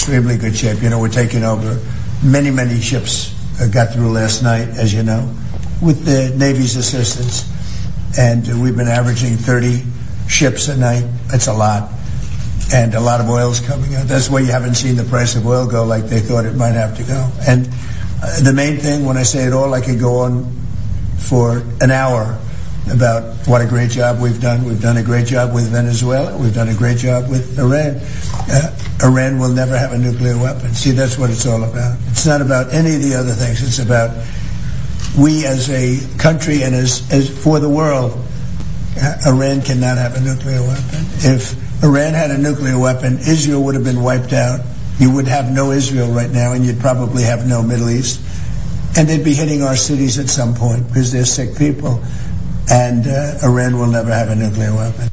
extremely good shape. We're taking over. Many ships got through last night, as you know, with the Navy's assistance. And we've been averaging 30 ships a night. That's a lot. And a lot of oil's coming out. That's why you haven't seen the price of oil go like they thought it might have to go. And the main thing, when I say it all, I could go on for an hour about what a great job we've done. We've done a great job with Venezuela. We've done a great job with Iran. Iran will never have a nuclear weapon. See, that's what it's all about. It's not about any of the other things. It's about we as a country and as for the world, Iran cannot have a nuclear weapon. If Iran had a nuclear weapon, Israel would have been wiped out. You would have no Israel right now, and you'd probably have no Middle East. And they'd be hitting our cities at some point because they're sick people. And Iran will never have a nuclear weapon.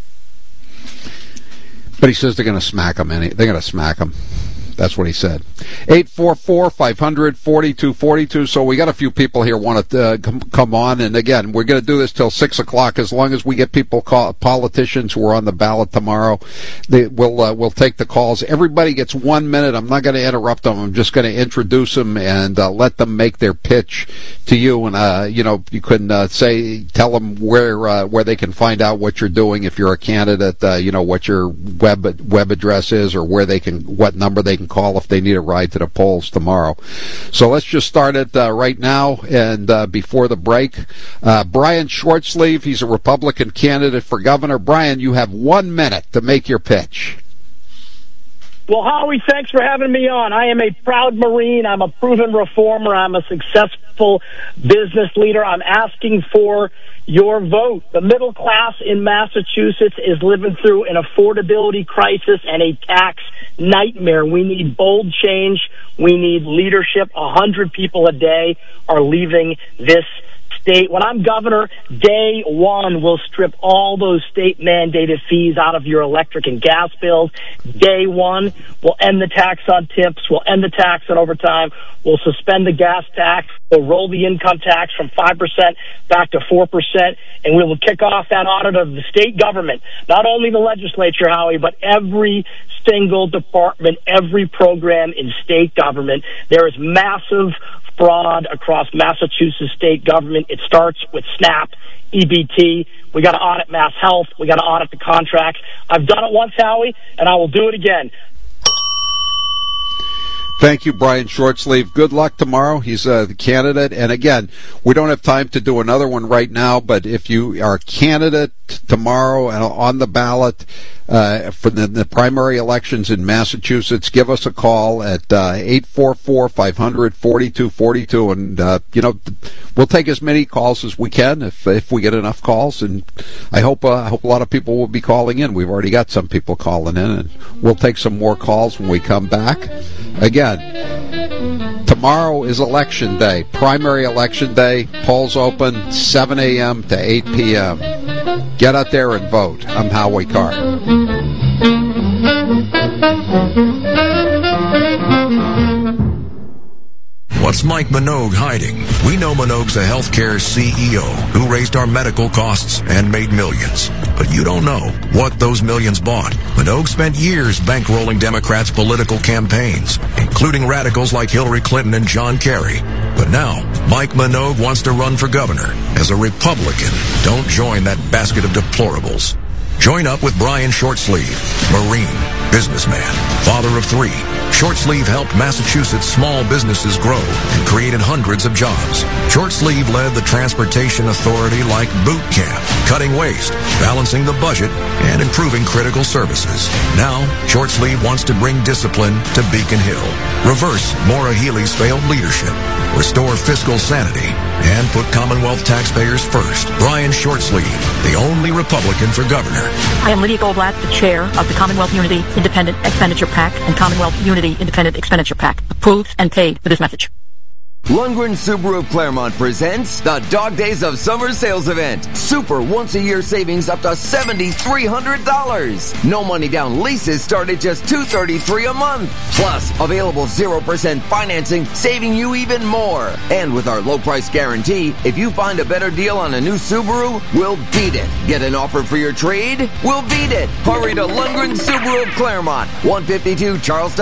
But he says they're going to smack them. They're going to smack them. That's what he said. 844-500-4242. So we got a few people here want to come on. And again, we're going to do this till 6 o'clock. As long as we get politicians who are on the ballot tomorrow, we'll take the calls. Everybody gets 1 minute. I'm not going to interrupt them. I'm just going to introduce them and let them make their pitch to you. And you can tell them where they can find out what you're doing if you're a candidate. What your web address is or what number they can call if they need a ride to the polls tomorrow. So let's just start it right now and before the break. Brian Shortsleeve, he's a Republican candidate for governor. Brian, you have 1 minute to make your pitch. Well, Howie, thanks for having me on. I am a proud Marine. I'm a proven reformer. I'm a successful business leader. I'm asking for your vote. The middle class in Massachusetts is living through an affordability crisis and a tax nightmare. We need bold change. We need leadership. 100 people a day are leaving this state. When I'm governor, day one, we'll strip all those state-mandated fees out of your electric and gas bills. Day one, we'll end the tax on tips. We'll end the tax on overtime. We'll suspend the gas tax. We'll roll the income tax from 5% back to 4%, and we will kick off that audit of the state government, not only the legislature, Howie, but every single department, every program in state government. There is massive fraud across Massachusetts state government. It starts with SNAP, EBT. We got to audit Mass Health. We got to audit the contracts. I've done it once, Howie, and I will do it again. Thank you, Brian Shortsleeve. Good luck tomorrow. He's the candidate. And again, we don't have time to do another one right now, but if you are a candidate tomorrow and on the ballot for the primary elections in Massachusetts, give us a call at 844-500-4242. And, we'll take as many calls as we can if we get enough calls. And I hope a lot of people will be calling in. We've already got some people calling in, and we'll take some more calls when we come back. Again, tomorrow is Election Day, primary election day. Polls open 7 a.m. to 8 p.m. Get out there and vote. I'm Howie Carr. What's Mike Minogue hiding? We know Minogue's a healthcare CEO who raised our medical costs and made millions. But you don't know what those millions bought. Minogue spent years bankrolling Democrats' political campaigns, including radicals like Hillary Clinton and John Kerry. But now, Mike Minogue wants to run for governor as a Republican. Don't join that basket of deplorables. Join up with Brian Shortsleeve, Marine, businessman, father of 3. Shortsleeve helped Massachusetts small businesses grow and created hundreds of jobs. Shortsleeve led the Transportation Authority like boot camp, cutting waste, balancing the budget, and improving critical services. Now, Shortsleeve wants to bring discipline to Beacon Hill, reverse Maura Healey's failed leadership, restore fiscal sanity, and put Commonwealth taxpayers first. Brian Shortsleeve, the only Republican for governor. I am Lydia Goldblatt, the chair of the Commonwealth Unity Independent Expenditure PAC and Commonwealth Unity Independent Expenditure PAC. Approved and paid for this message. Lundgren Subaru of Claremont presents the Dog Days of Summer Sales Event. Super once-a-year savings up to $7,300. No money down leases start at just $233 a month. Plus, available 0% financing, saving you even more. And with our low price guarantee, if you find a better deal on a new Subaru, we'll beat it. Get an offer for your trade? We'll beat it. Hurry to Lundgren Subaru of Claremont, 152 Charlestown